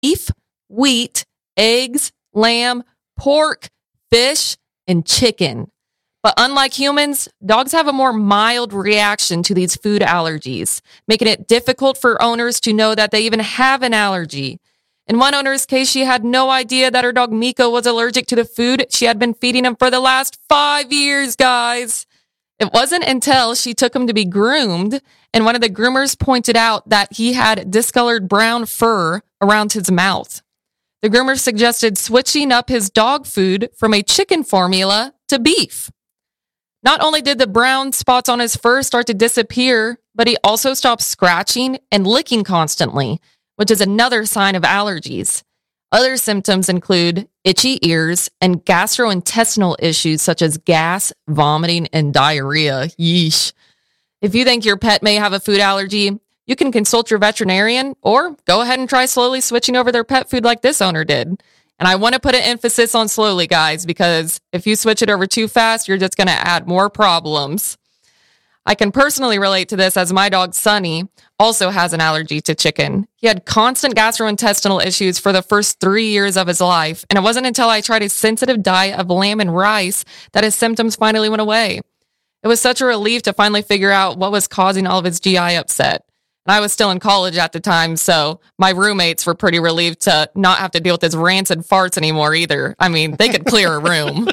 beef, wheat, eggs, lamb, pork, fish, and chicken. But unlike humans, dogs have a more mild reaction to these food allergies, making it difficult for owners to know that they even have an allergy. In one owner's case, she had no idea that her dog Miko was allergic to the food she had been feeding him for the last 5 years, guys. It wasn't until she took him to be groomed, and one of the groomers pointed out that he had discolored brown fur around his mouth. The groomer suggested switching up his dog food from a chicken formula to beef. Not only did the brown spots on his fur start to disappear, but he also stopped scratching and licking constantly, which is another sign of allergies. Other symptoms include itchy ears and gastrointestinal issues such as gas, vomiting, and diarrhea. Yeesh. If you think your pet may have a food allergy, you can consult your veterinarian or go ahead and try slowly switching over their pet food like this owner did. And I want to put an emphasis on slowly, guys, because if you switch it over too fast, you're just going to add more problems. I can personally relate to this as my dog, Sunny, also has an allergy to chicken. He had constant gastrointestinal issues for the first 3 years of his life, and it wasn't until I tried a sensitive diet of lamb and rice that his symptoms finally went away. It was such a relief to finally figure out what was causing all of his GI upset. And I was still in college at the time, so my roommates were pretty relieved to not have to deal with his rancid farts anymore either. I mean, they could clear a room.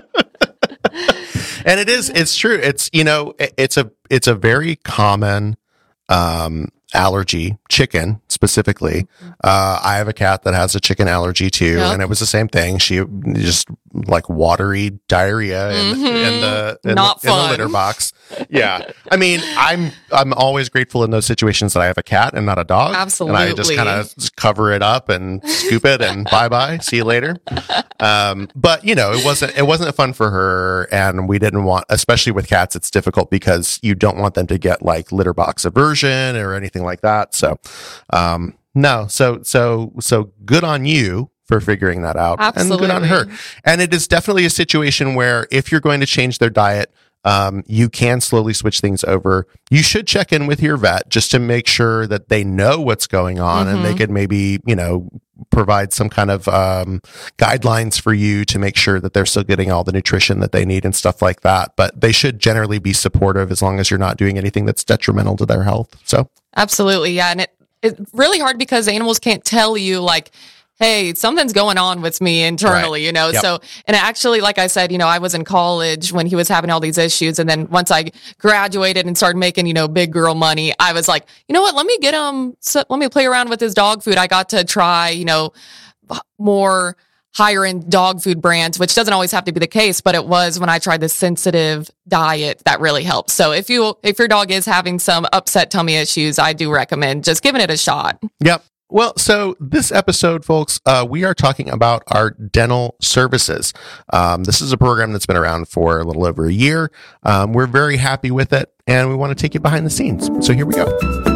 And it's true. It's a very common allergy, chicken specifically. I have a cat that has a chicken allergy too, and it was the same thing. She just like watery diarrhea in the litter box. Yeah, I mean, I'm always grateful in those situations that I have a cat and not a dog. Absolutely, and I just kind of cover it up and scoop it and bye, see you later. But it wasn't fun for her, and we didn't want, especially with cats, it's difficult because you don't want them to get like litter box aversion or anything like that. So, no, so good on you for figuring that out. Absolutely. And good on her. And it is definitely a situation where if you're going to change their diet, you can slowly switch things over. You should check in with your vet just to make sure that they know what's going on and they could maybe, provide some kind of guidelines for you to make sure that they're still getting all the nutrition that they need and stuff like that. But they should generally be supportive as long as you're not doing anything that's detrimental to their health. So absolutely. Yeah. And it's really hard because animals can't tell you like, hey, something's going on with me internally, Yep. So, and actually, like I said, I was in college when he was having all these issues. And then once I graduated and started making, big girl money, I was like, you know what, let me get him, let me play around with his dog food. I got to try, more higher end dog food brands, which doesn't always have to be the case, but it was when I tried the sensitive diet that really helped. So if your dog is having some upset tummy issues, I do recommend just giving it a shot. Yep. Well, so this episode, folks, we are talking about our dental services. This is a program that's been around for a little over a year. We're very happy with it, and we want to take you behind the scenes. So here we go.